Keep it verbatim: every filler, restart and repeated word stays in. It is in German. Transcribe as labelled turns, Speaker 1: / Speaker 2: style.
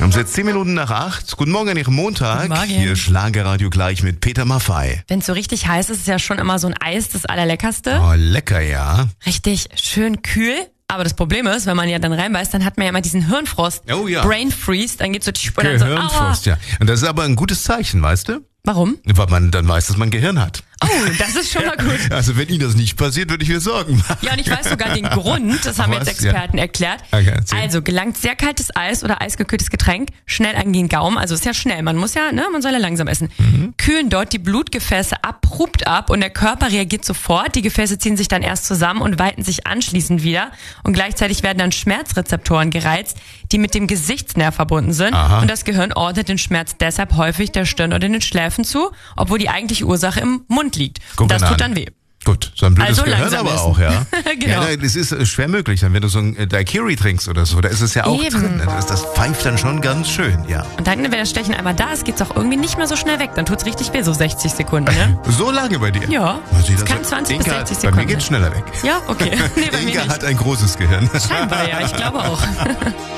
Speaker 1: Haben Sie jetzt zehn Minuten nach acht? Guten Morgen an Ihrem Montag.
Speaker 2: Guten Morgen.
Speaker 1: Hier Schlagerradio gleich mit Peter Maffay.
Speaker 2: Wenn es so richtig heiß ist, ist ja schon immer so ein Eis das Allerleckerste.
Speaker 1: Oh, lecker, ja.
Speaker 2: Richtig schön kühl. Aber das Problem ist, wenn man ja dann reinbeißt, dann hat man ja immer diesen Hirnfrost.
Speaker 1: Oh ja.
Speaker 2: Brain Freeze, dann geht's so tsch, und dann so,
Speaker 1: Gehirnfrost, ja. Und das ist aber ein gutes Zeichen, weißt du?
Speaker 2: Warum?
Speaker 1: Weil man dann weiß, dass man Gehirn hat.
Speaker 2: Oh, das ist schon mal gut.
Speaker 1: Also wenn Ihnen das nicht passiert, würde ich mir Sorgen machen.
Speaker 2: Ja, und ich weiß sogar den Grund, das haben
Speaker 1: Was?
Speaker 2: jetzt Experten
Speaker 1: Ja.
Speaker 2: erklärt.
Speaker 1: Okay, erzähl.
Speaker 2: Also, gelangt sehr kaltes Eis oder eisgekühltes Getränk schnell an den Gaumen, also ist ja schnell, man muss ja, ne, man soll ja langsam essen. Mhm. Kühlen dort die Blutgefäße abrupt ab und der Körper reagiert sofort, die Gefäße ziehen sich dann erst zusammen und weiten sich anschließend wieder und gleichzeitig werden dann Schmerzrezeptoren gereizt, die mit dem Gesichtsnerv verbunden sind.
Speaker 1: Aha.
Speaker 2: Und das Gehirn ordnet den Schmerz deshalb häufig der Stirn oder den Schläfen zu, obwohl die eigentliche Ursache im Mund liegt.
Speaker 1: Guck
Speaker 2: Und das
Speaker 1: an.
Speaker 2: tut dann weh.
Speaker 1: Gut, so ein blödes
Speaker 2: Also
Speaker 1: Gehirn
Speaker 2: langsam
Speaker 1: aber
Speaker 2: essen.
Speaker 1: auch, ja.
Speaker 2: Genau.
Speaker 1: Ja, das ist äh, schwer möglich. Dann, wenn du so ein äh, Daiquiri trinkst oder so, da ist es ja auch
Speaker 2: Eben.
Speaker 1: drin. Das, das pfeift dann schon ganz schön, ja.
Speaker 2: Und dann, wenn das Stechen einmal da ist, geht's auch irgendwie nicht mehr so schnell weg. Dann tut's richtig weh, so sechzig Sekunden, ne?
Speaker 1: So lange bei dir?
Speaker 2: Ja,
Speaker 1: Man sieht
Speaker 2: das kann zwanzig bis
Speaker 1: Inka,
Speaker 2: sechzig
Speaker 1: Bei
Speaker 2: Sekunden
Speaker 1: mir geht's
Speaker 2: sein.
Speaker 1: schneller weg.
Speaker 2: Ja, okay. Nee, bei mir
Speaker 1: Inka
Speaker 2: nicht.
Speaker 1: hat ein großes Gehirn.
Speaker 2: Scheinbar, ja, ich glaube auch.